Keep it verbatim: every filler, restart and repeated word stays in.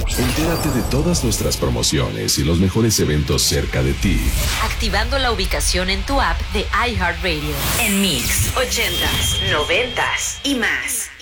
Entérate de todas nuestras promociones y los mejores eventos cerca de ti, activando la ubicación en tu app de iHeartRadio. En Mix, ochentas, noventas y más.